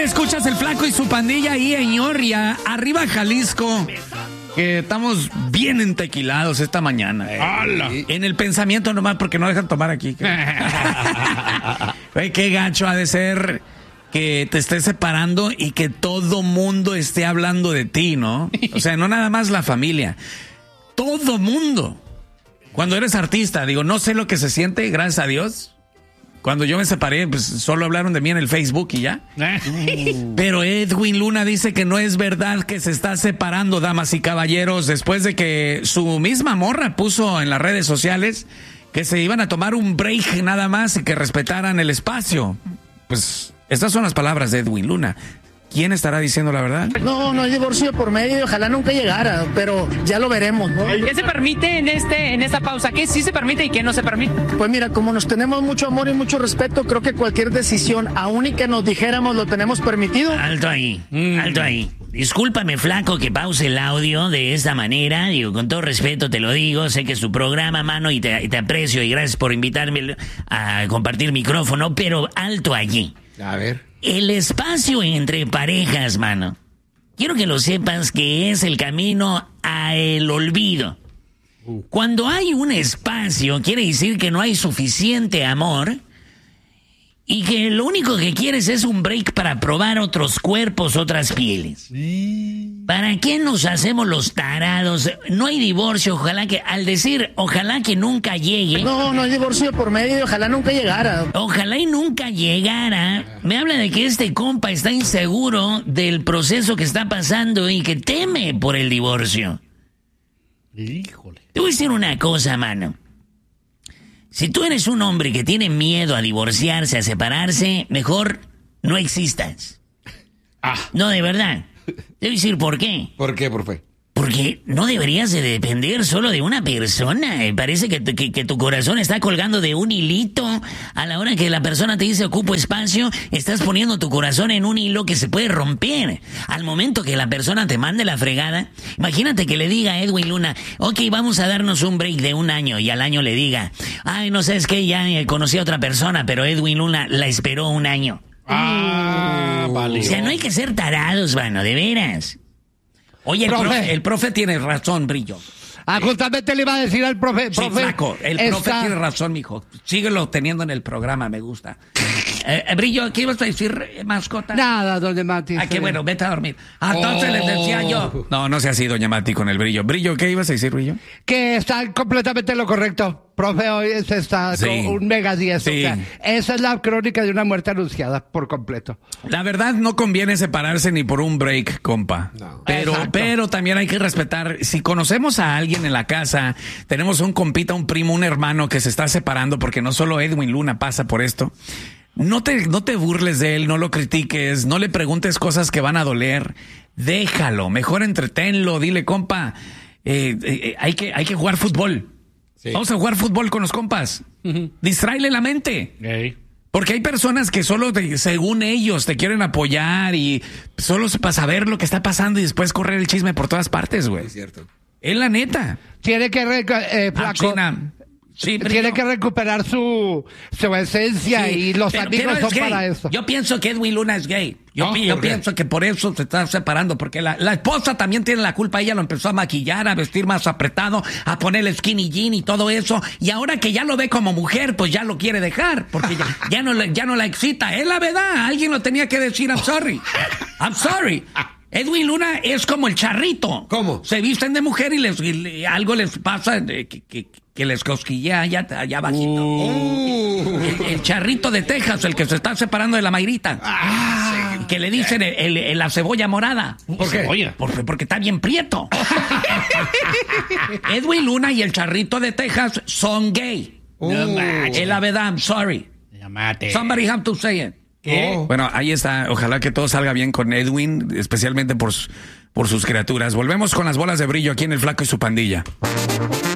escuchas el Flaco y su pandilla ahí en Ñorria, arriba Jalisco. Que estamos bien entequilados esta mañana. En el pensamiento nomás porque no dejan tomar aquí. Güey, qué gacho ha de ser que te estés separando y que todo mundo esté hablando de ti, ¿no? O sea, no nada más la familia. Todo mundo. Cuando eres artista, digo, no sé lo que se siente, gracias a Dios. Cuando yo me separé, pues solo hablaron de mí en el Facebook y ya. Pero Edwin Luna dice que no es verdad que se está separando, damas y caballeros, después de que su misma morra puso en las redes sociales que se iban a tomar un break nada más y que respetaran el espacio. Pues estas son las palabras de Edwin Luna. ¿Quién estará diciendo la verdad? No hay divorcio por medio y ojalá nunca llegara, pero ya lo veremos, ¿no? ¿Qué se permite en esta pausa? ¿Qué sí se permite y qué no se permite? Pues mira, como nos tenemos mucho amor y mucho respeto, creo que cualquier decisión, aun y que nos dijéramos, lo tenemos permitido. Alto ahí. Discúlpame, Flaco, que pause el audio de esta manera. Digo, con todo respeto te lo digo. Sé que es tu programa, mano, y te aprecio y gracias por invitarme a compartir micrófono, pero alto allí. A ver. El espacio entre parejas, mano. Quiero que lo sepas que es el camino al olvido. Cuando hay un espacio, quiere decir que no hay suficiente amor y que lo único que quieres es un break para probar otros cuerpos, otras pieles. ¿Para qué nos hacemos los tarados? No hay divorcio, ojalá que nunca llegue. No hay divorcio por medio y ojalá nunca llegara. Ojalá y nunca llegara. Me habla de que este compa está inseguro del proceso que está pasando y que teme por el divorcio. Híjole. Te voy a decir una cosa, mano. Si tú eres un hombre que tiene miedo a divorciarse, a separarse, mejor no existas. No, de verdad. Te voy a decir por qué. ¿Por qué, profe? Porque no deberías de depender solo de una persona. Parece que tu corazón está colgando de un hilito. A la hora que la persona te dice ocupo espacio, estás poniendo tu corazón en un hilo que se puede romper. Al momento que la persona te mande la fregada, imagínate que le diga a Edwin Luna, ok, vamos a darnos un break de 1 año, y al año le diga, ay, no sé, es que ya conocí a otra persona, pero Edwin Luna la esperó 1 año. Vale. O sea, no hay que ser tarados, mano, de veras. Oye, el profe tiene razón, Brillo. Justamente le iba a decir al profe. Sí, Flaco, el profe tiene razón, mijo. Síguelo teniendo en el programa, me gusta. Brillo, ¿qué ibas a decir, mascota? Nada, doña Mati. Qué bueno, vete a dormir. Entonces les decía yo. No sea así, doña Mati, con el Brillo. Brillo, ¿qué ibas a decir, Brillo? Que está completamente lo correcto. Profe, hoy se está con un mega 10. Sí. O sea, esa es la crónica de una muerte anunciada por completo. La verdad, no conviene separarse ni por un break, compa. No. Pero también hay que respetar. Si conocemos a alguien en la casa, tenemos un compita, un primo, un hermano que se está separando, porque no solo Edwin Luna pasa por esto. No te burles de él, no lo critiques, no le preguntes cosas que van a doler. Déjalo, mejor entretenlo, dile, compa, hay que jugar fútbol. Sí. Vamos a jugar fútbol con los compas. Distráele la mente. Porque hay personas que solo, según ellos, te quieren apoyar y solo para saber lo que está pasando y después correr el chisme por todas partes, güey. Es cierto. Es la neta. Tiene que, Flaco, sí, tiene que recuperar su esencia, sí, y los amigos son para eso. Yo pienso que Edwin Luna es gay. Yo pienso que por eso se está separando, porque la esposa también tiene la culpa. Ella lo empezó a maquillar, a vestir más apretado, a ponerle skinny jean y todo eso. Y ahora que ya lo ve como mujer, pues ya lo quiere dejar, porque ya no la excita. Es la verdad, alguien lo tenía que decir. I'm sorry. Edwin Luna es como el charrito. ¿Cómo? Se visten de mujer y algo les pasa que les cosquillea allá abajito. El charrito de Texas, el que se está separando de la Mayrita. Sí. Que le dicen la cebolla morada. ¿Por qué? Porque está bien prieto. Edwin Luna y el charrito de Texas son gay. Es la verdad, I'm sorry. Somebody have to say it. Bueno, ahí está. Ojalá que todo salga bien con Edwin, especialmente por sus criaturas. Volvemos con las bolas de brillo aquí en El Flaco y su pandilla.